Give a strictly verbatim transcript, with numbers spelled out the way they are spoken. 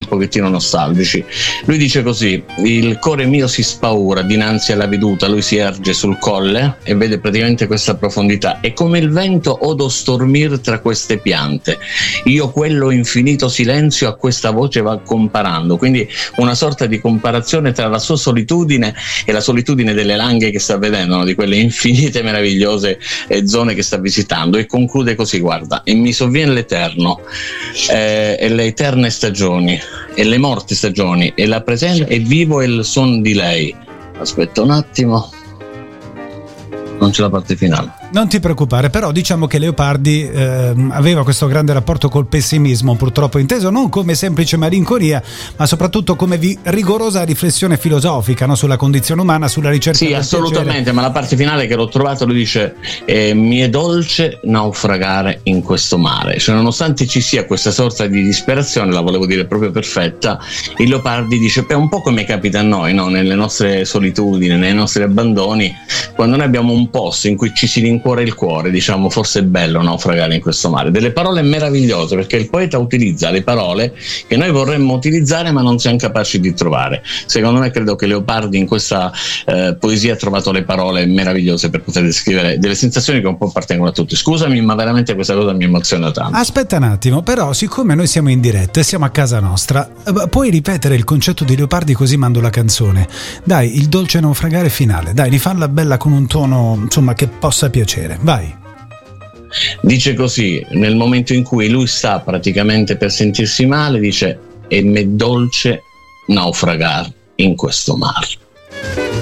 pochettino nostalgici. Lui dice così: il cuore mio si spaura dinanzi alla veduta, lui si erge sul colle e vede praticamente questa profondità, e come il vento odo stormir tra queste piante, io quello infinito silenzio a questa voce va comparando. Quindi una sorta di comparazione tra la sua solitudine e la solitudine delle langhe che sta vedendo, no? Di quelle infinite meravigliose eh, zone che sta visitando, e conclude così: guarda, e mi sovviene l'eterno eh, e le eterne stagioni e le morte stagioni e la presente e vivo il son di lei. Aspetta un attimo, non c'è la parte finale. Non ti preoccupare, però diciamo che Leopardi eh, aveva questo grande rapporto col pessimismo, purtroppo inteso non come semplice malinconia, ma soprattutto come vi- rigorosa riflessione filosofica, no? Sulla condizione umana, sulla ricerca sì, del assolutamente, piacere. ma la parte finale che l'ho trovato, lui dice eh, mi è dolce naufragare in questo mare. Cioè, nonostante ci sia questa sorta di disperazione, la volevo dire proprio perfetta, il Leopardi dice beh, un po' come capita a noi, no? Nelle nostre solitudini, nei nostri abbandoni, quando noi abbiamo un posto in cui ci si rincuora il cuore, diciamo forse è bello naufragare in questo mare. Delle parole meravigliose, perché il poeta utilizza le parole che noi vorremmo utilizzare ma non siamo capaci di trovare. Secondo me credo che Leopardi in questa eh, poesia ha trovato le parole meravigliose per poter descrivere delle sensazioni che un po' appartengono a tutti. Scusami, ma veramente questa cosa mi emoziona tanto. Aspetta un attimo, però siccome noi siamo in diretta e siamo a casa nostra, puoi ripetere il concetto di Leopardi così mando la canzone. Dai, il dolce naufragare finale, dai, rifalla bella con un tono insomma che possa piacere, vai. Dice così, nel momento in cui lui sta praticamente per sentirsi male, dice e m'è dolce naufragare in questo mare.